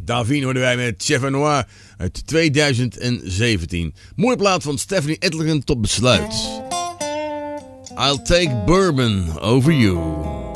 Davine hoorden wij met Chef Noir uit 2017. Mooie plaat van Stephanie Edlingen tot besluit. I'll take bourbon over you.